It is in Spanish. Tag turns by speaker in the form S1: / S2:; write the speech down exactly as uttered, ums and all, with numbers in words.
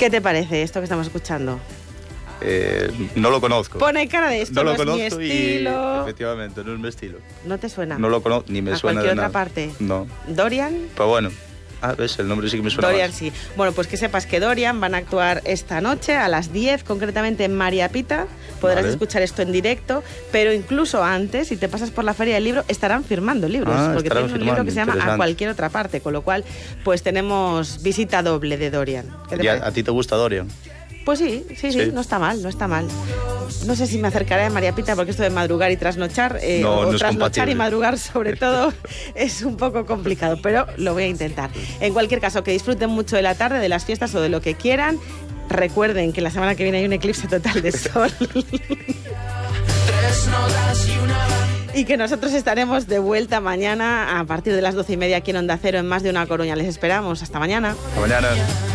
S1: ¿Qué te parece esto que estamos escuchando?
S2: Eh, no lo conozco.
S1: Pone cara de esto,
S2: no,
S1: no,
S2: lo
S1: es
S2: conozco
S1: mi estilo.
S2: Y efectivamente, no es mi estilo.
S1: ¿No te suena?
S2: No lo conozco, ni me
S1: ¿A
S2: suena de
S1: cualquier
S2: nada.
S1: otra parte?
S2: No.
S1: ¿Dorian?
S2: Pero bueno, ah, ves, el nombre sí que me suena
S1: Dorian
S2: más.
S1: sí. Bueno, pues que sepas que Dorian van a actuar esta noche a las diez, concretamente en María Pita. Podrás
S2: Vale.
S1: escuchar esto en directo, pero incluso antes, si te pasas por la Feria del Libro, estarán firmando libros,
S2: Ah,
S1: porque
S2: estarán
S1: tienen un libro
S2: firmando,
S1: que se llama A
S2: interesante.
S1: cualquier otra parte, con lo cual, pues tenemos visita doble de Dorian. ¿Qué te
S2: ¿Y a,
S1: parece?
S2: a ti te gusta Dorian?
S1: Pues sí, sí, sí,
S2: Sí.
S1: no está mal, no está mal. No sé si me acercaré a María Pita porque esto de madrugar y trasnochar, eh,
S2: No,
S1: o
S2: no es
S1: trasnochar y
S2: compatible.
S1: madrugar sobre todo, es un poco complicado, pero lo voy a intentar. En cualquier caso, que disfruten mucho de la tarde, de las fiestas o de lo que quieran. Recuerden que la semana que viene hay un eclipse total de sol. Y que nosotros estaremos de vuelta mañana a partir de las doce y media aquí en Onda Cero en Más de una Coruña. Les esperamos. Hasta mañana.
S2: Hasta mañana.